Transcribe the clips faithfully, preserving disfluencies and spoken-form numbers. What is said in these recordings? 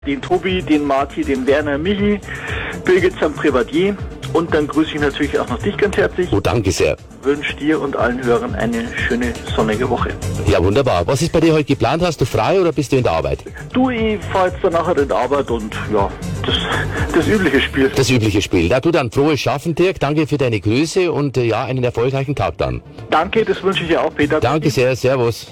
Den Tobi, den Marti, den Werner, Michi, Birgit samt Privatier und dann grüße ich natürlich auch noch dich ganz herzlich. Oh, danke sehr. Wünsche dir und allen Hörern eine schöne sonnige Woche. Ja, wunderbar. Was ist bei dir heute geplant? Hast du frei oder bist du in der Arbeit? Du, ich fahr jetzt dann nachher in die Arbeit und ja, das, das übliche Spiel. Das übliche Spiel. Ja, du dann frohes Schaffen, Dirk. Danke für deine Grüße und äh, ja, einen erfolgreichen Tag dann. Danke, das wünsche ich dir auch, Peter. Danke sehr, servus.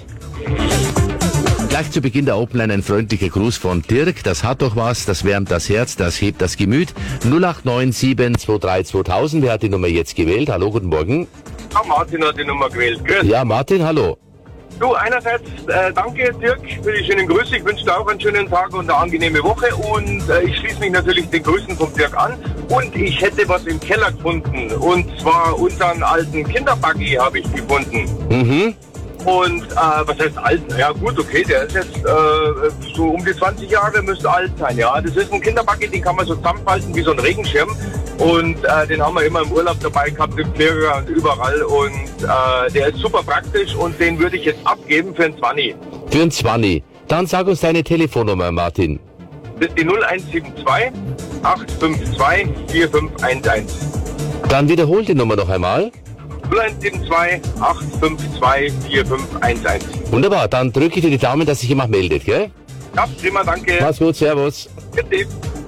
Gleich zu Beginn der Openline ein freundlicher Gruß von Dirk. Das hat doch was, das wärmt das Herz, das hebt das Gemüt. null acht neun sieben zwei drei zweitausend. Wer hat die Nummer jetzt gewählt? Hallo, guten Morgen. Ja, Martin hat die Nummer gewählt. Grüß. Ja, Martin, hallo. Du, einerseits äh, danke Dirk für die schönen Grüße. Ich wünsche dir auch einen schönen Tag und eine angenehme Woche. Und äh, ich schließe mich natürlich den Grüßen vom Dirk an. Und ich hätte was im Keller gefunden. Und zwar unseren alten Kinderbuggy habe ich gefunden. Mhm. Und äh, was heißt alt? Ja gut, okay, der ist jetzt äh, so um die zwanzig Jahre, müsste alt sein. Ja, das ist ein Kinderbuggy, den kann man so zusammenfalten wie so ein Regenschirm. Und äh, den haben wir immer im Urlaub dabei gehabt, im Flieger und überall. Und äh, der ist super praktisch und den würde ich jetzt abgeben für einen Zwanni. Für einen Zwanni. Dann sag uns deine Telefonnummer, Martin. Das ist die null eins sieben zwei acht fünf zwei vier fünf eins eins. Dann wiederhol die Nummer noch einmal. null eins sieben zwei acht fünf zwei vier fünf eins eins. Wunderbar, dann drücke ich dir die Daumen, dass sich jemand meldet, gell? Ja, prima, danke. Mach's gut, servus. Bitte.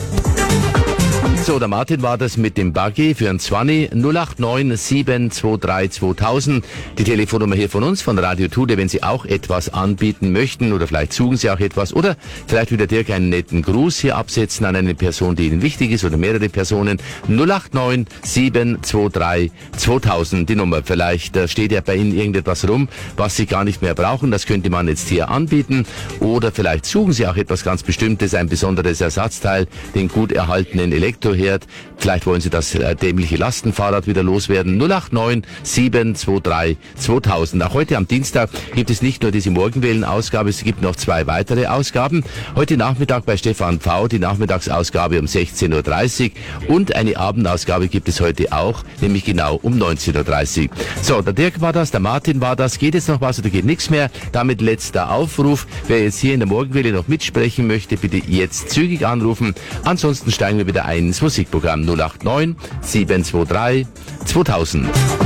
So, der Martin war das mit dem Buggy für einen Zwanni. null acht neun sieben zwei drei zweitausend. Die Telefonnummer hier von uns, von Radio Tude, wenn Sie auch etwas anbieten möchten oder vielleicht suchen Sie auch etwas oder vielleicht will der Dirk einen netten Gruß hier absetzen an eine Person, die Ihnen wichtig ist oder mehrere Personen. null acht neun sieben zwei drei zweitausend, die Nummer. Vielleicht äh, steht ja bei Ihnen irgendetwas rum, was Sie gar nicht mehr brauchen. Das könnte man jetzt hier anbieten. Oder vielleicht suchen Sie auch etwas ganz Bestimmtes, ein besonderes Ersatzteil, den gut erhaltenen Elektroherd. Vielleicht wollen Sie das äh, dämliche Lastenfahrrad wieder loswerden. null acht neun sieben zwei drei zweitausend. Auch heute am Dienstag gibt es nicht nur diese Morgenwellen-Ausgabe, es gibt noch zwei weitere Ausgaben. Heute Nachmittag bei Stefan V. die Nachmittagsausgabe um sechzehn Uhr dreißig und eine Abendausgabe gibt es heute auch, nämlich genau um neunzehn Uhr dreißig. So, der Dirk war das, der Martin war das. Geht jetzt noch was oder geht nichts mehr? Damit letzter Aufruf. Wer jetzt hier in der Morgenwelle noch mitsprechen möchte, bitte jetzt zügig anrufen. Ansonsten steigen wir wieder ein ins Musikprogramm null acht neun sieben zwei drei zweitausend.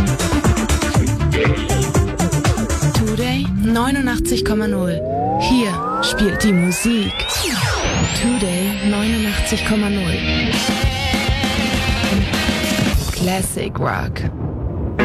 Today neunundachtzig Komma null. Hier spielt die Musik. Today neunundachtzig Komma null. Classic Rock.